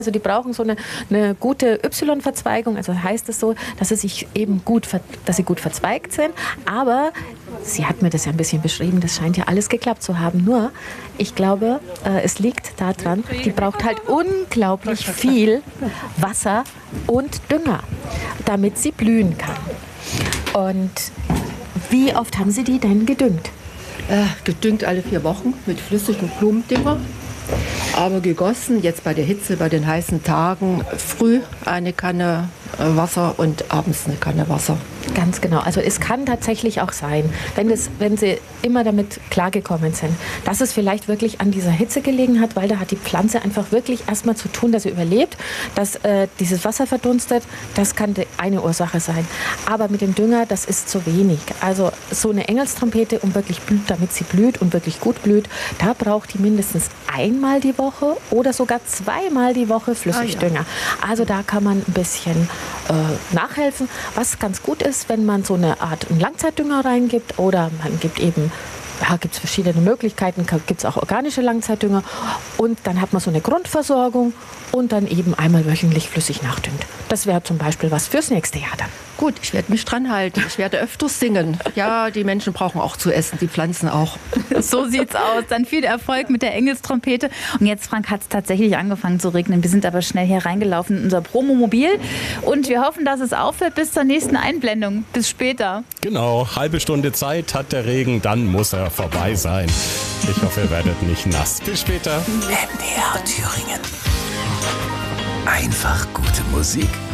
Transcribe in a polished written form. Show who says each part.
Speaker 1: Also die brauchen so eine gute Y-Verzweigung, also heißt es so, dass sie gut verzweigt sind, aber sie hat mir das ja ein bisschen beschrieben, das scheint ja alles geklappt zu haben, nur ich glaube, es liegt daran, die braucht halt unglaublich viel Wasser und Dünger, damit sie blühen kann. Und wie oft haben Sie die denn gedüngt?
Speaker 2: Gedüngt alle 4 Wochen mit flüssigem Blumendünger. Aber gegossen, jetzt bei der Hitze, bei den heißen Tagen, früh eine Kanne Wasser und abends eine Kanne Wasser.
Speaker 1: Ganz genau. Also es kann tatsächlich auch sein, wenn Sie immer damit klargekommen sind, dass es vielleicht wirklich an dieser Hitze gelegen hat, weil da hat die Pflanze einfach wirklich erstmal zu tun, dass sie überlebt, dass dieses Wasser verdunstet. Das kann die eine Ursache sein. Aber mit dem Dünger, das ist zu wenig. Also so eine Engelstrompete, damit sie blüht und wirklich gut blüht, da braucht die mindestens einmal die Woche oder sogar 2-mal die Woche Flüssigdünger. Also da kann man ein bisschen nachhelfen. Was ganz gut ist, wenn man so eine Art Langzeitdünger reingibt oder man gibt eben, gibt es verschiedene Möglichkeiten, gibt es auch organische Langzeitdünger und dann hat man so eine Grundversorgung und dann eben einmal wöchentlich flüssig nachdüngt. Das wäre zum Beispiel was fürs nächste Jahr dann.
Speaker 2: Gut, ich werde mich dran halten. Ich werde öfters singen. Ja, die Menschen brauchen auch zu essen, die Pflanzen auch.
Speaker 3: So sieht's aus. Dann viel Erfolg mit der Engelstrompete. Und jetzt, Frank, hat es tatsächlich angefangen zu regnen. Wir sind aber schnell hier reingelaufen in unser Promomobil. Und wir hoffen, dass es aufhört bis zur nächsten Einblendung. Bis später.
Speaker 4: Genau, halbe Stunde Zeit hat der Regen, dann muss er vorbei sein. Ich hoffe, ihr werdet nicht nass. Bis später.
Speaker 5: MDR Thüringen. Einfach gute Musik.